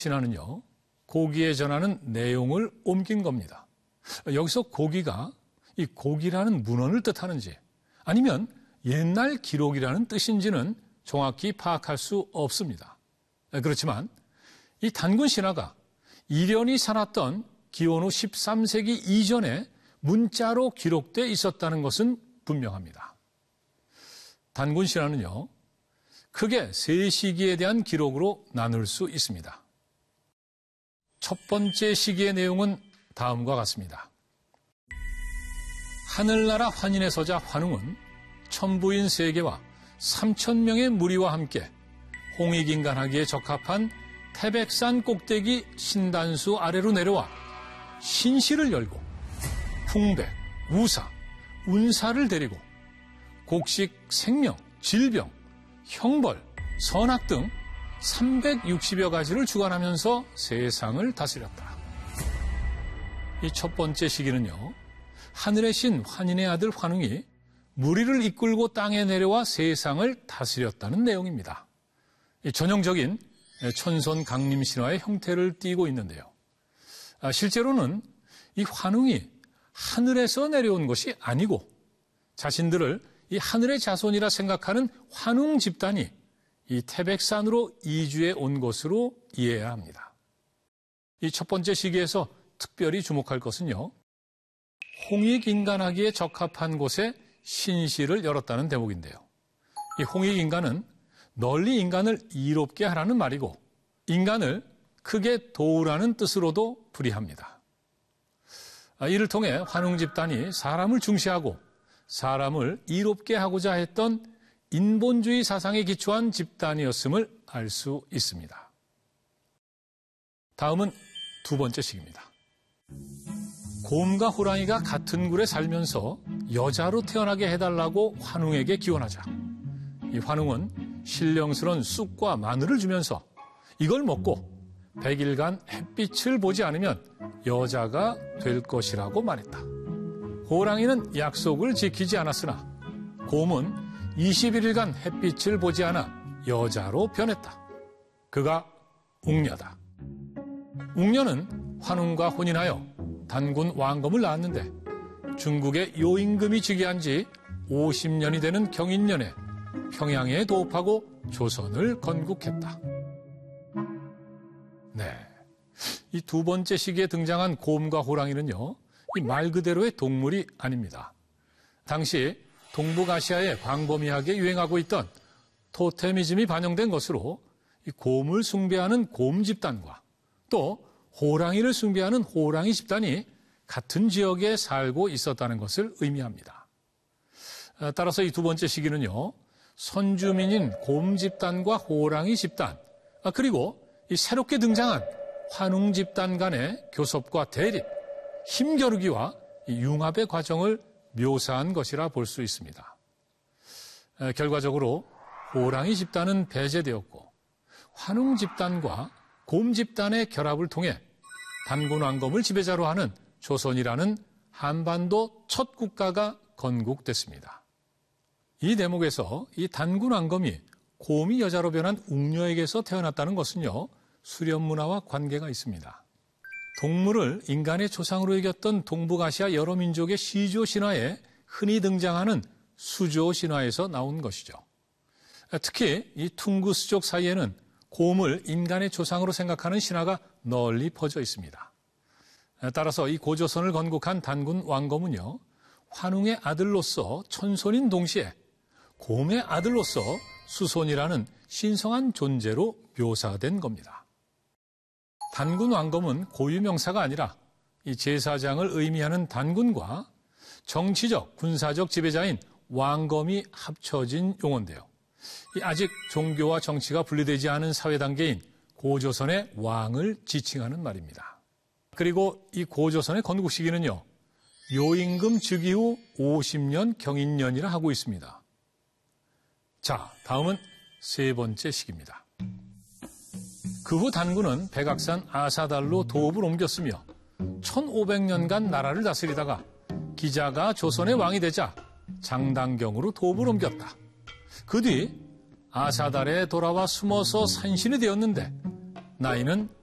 신화는요, 고기에 전하는 내용을 옮긴 겁니다. 여기서 고기가 이 고기라는 문헌을 뜻하는지 아니면 옛날 기록이라는 뜻인지는 정확히 파악할 수 없습니다. 그렇지만 이 단군 신화가 이련이 살았던 기원 후 13세기 이전에 문자로 기록되어 있었다는 것은 분명합니다. 단군 신화는요, 크게 세 시기에 대한 기록으로 나눌 수 있습니다. 첫 번째 시기의 내용은 다음과 같습니다. 하늘나라 환인의 서자 환웅은 천부인 세계와 3,000명의 무리와 함께 홍익인간하기에 적합한 태백산 꼭대기 신단수 아래로 내려와 신시를 열고 풍백, 우사, 운사를 데리고 곡식, 생명, 질병, 형벌, 선악 등 360여 가지를 주관하면서 세상을 다스렸다. 이 첫 번째 시기는요, 하늘의 신 환인의 아들 환웅이 무리를 이끌고 땅에 내려와 세상을 다스렸다는 내용입니다. 이 전형적인 천손 강림 신화의 형태를 띠고 있는데요. 실제로는 이 환웅이 하늘에서 내려온 것이 아니고 자신들을 이 하늘의 자손이라 생각하는 환웅 집단이 이 태백산으로 이주해 온 것으로 이해해야 합니다. 이 첫 번째 시기에서 특별히 주목할 것은요, 홍익인간하기에 적합한 곳에 신시를 열었다는 대목인데요. 이 홍익인간은 널리 인간을 이롭게 하라는 말이고 인간을 크게 도우라는 뜻으로도 풀이합니다. 이를 통해 환웅 집단이 사람을 중시하고 사람을 이롭게 하고자 했던 인본주의 사상에 기초한 집단이었음을 알 수 있습니다. 다음은 두 번째 시기입니다. 곰과 호랑이가 같은 굴에 살면서 여자로 태어나게 해달라고 환웅에게 기원하자 이 환웅은 신령스러운 쑥과 마늘을 주면서 이걸 먹고 100일간 햇빛을 보지 않으면 여자가 될 것이라고 말했다. 호랑이는 약속을 지키지 않았으나 곰은 21일간 햇빛을 보지 않아 여자로 변했다. 그가 웅녀다. 웅녀는 환웅과 혼인하여 단군 왕검을 낳았는데 중국의 요임금이 즉위한 지 50년이 되는 경인년에 평양에 도읍하고 조선을 건국했다. 네, 이 두 번째 시기에 등장한 곰과 호랑이는요, 이 말 그대로의 동물이 아닙니다. 당시 동북아시아에 광범위하게 유행하고 있던 토테미즘이 반영된 것으로 이 곰을 숭배하는 곰 집단과 또 호랑이를 숭배하는 호랑이 집단이 같은 지역에 살고 있었다는 것을 의미합니다. 따라서 이 두 번째 시기는요, 선주민인 곰 집단과 호랑이 집단, 그리고 이 새롭게 등장한 환웅 집단 간의 교섭과 대립, 힘겨루기와 융합의 과정을 묘사한 것이라 볼 수 있습니다. 결과적으로 호랑이 집단은 배제되었고 환웅 집단과 곰 집단의 결합을 통해 단군 왕검을 지배자로 하는 조선이라는 한반도 첫 국가가 건국됐습니다. 이 대목에서 이 단군 왕검이 곰이 여자로 변한 웅녀에게서 태어났다는 것은요, 수렵 문화와 관계가 있습니다. 동물을 인간의 조상으로 여겼던 동북아시아 여러 민족의 시조 신화에 흔히 등장하는 수조 신화에서 나온 것이죠. 특히 이 퉁구스족 사이에는 곰을 인간의 조상으로 생각하는 신화가 널리 퍼져 있습니다. 따라서 이 고조선을 건국한 단군 왕검은요, 환웅의 아들로서 천손인 동시에 곰의 아들로서 수손이라는 신성한 존재로 묘사된 겁니다. 단군 왕검은 고유명사가 아니라 이 제사장을 의미하는 단군과 정치적, 군사적 지배자인 왕검이 합쳐진 용어인데요. 아직 종교와 정치가 분리되지 않은 사회 단계인 고조선의 왕을 지칭하는 말입니다. 그리고 이 고조선의 건국 시기는요, 요임금 즉위 후 50년 경인년이라 하고 있습니다. 자, 다음은 세 번째 시기입니다. 그 후 단군은 백악산 아사달로 도읍을 옮겼으며 1500년간 나라를 다스리다가 기자가 조선의 왕이 되자 장당경으로 도읍을 옮겼다. 그 뒤 아사달에 돌아와 숨어서 산신이 되었는데 나이는